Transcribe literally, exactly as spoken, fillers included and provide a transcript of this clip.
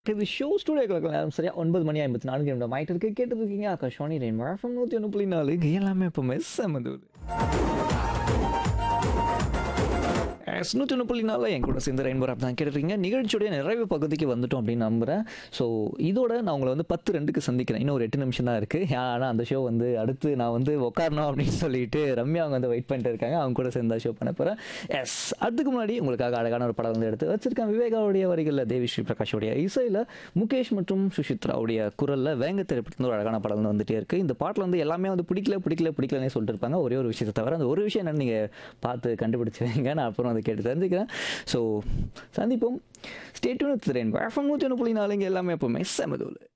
இது ஷோ ஸ்டூடியோக்குள்ள நேரம் சரியா ஒன்பது மணி ஐம்பத்தி நான்கு நிமிடம் ஆயிட்டு இருக்கு. கேட்டுட்டு இருக்கீங்க ஆகாஷ்வாணி ரெயின் வழக்கம் நூற்றி ஒன்று புள்ளி நாலு எல்லாமே இப்போ மெஸ் அமதுது நூற்றி ஒன்று புள்ளி நாலு என் கூட சேர்ந்து ரெயின்போ ஆப் தான் கேட்டுருக்கீங்க. நிகழ்ச்சியுடைய நிறைவு பகுதிக்கு வந்துட்டோம் அப்படின்னு நம்புகிறேன். ஸோ இதோட நான் உங்களை வந்து பத்து ரெண்டுக்கு சந்திக்கிறேன். இன்னும் ஒரு எட்டு நிமிஷம் தான் இருக்குது. ஆனால் அந்த ஷோ வந்து அடுத்து நான் வந்து உட்காரணும் அப்படின்னு சொல்லிட்டு ரம்யா அவங்க வந்து வெயிட் பண்ணிட்டு இருக்காங்க. அவங்க கூட சேர்ந்து ஷோ பண்ண போகிறேன். எஸ், அதுக்கு முன்னாடி உங்களுக்காக அழகான ஒரு படம் வந்து எடுத்து வச்சிருக்கேன். விவேகாவுடைய வரிகளில் தேவி ஸ்ரீ பிரகாஷோடைய இசையில் முகேஷ் மற்றும் சுஷித்ராவுடைய குரலில் வேங்க திரைப்படத்தில் ஒரு அழகான படம் வந்து வந்துட்டே இருக்குது. இந்த பாட்டில் வந்து எல்லாமே வந்து பிடிக்கல பிடிக்கல பிடிக்கலன்னே சொல்லிட்டு இருப்பாங்க. ஒரே ஒரு விஷயத்தை தவிர அந்த ஒரு விஷயம் என்னன்னு நீங்கள் பார்த்து கண்டுபிடிச்சிருவீங்க. நான் அப்புறம் அதை கேட்டு தெரிஞ்சுக்கிறேன். ஸோ சந்திப்போம். Stay tune with rainbow FM நூற்றி ஒன்று புள்ளி நாலு எல்லாமே எப்பவுமே செமதூள்.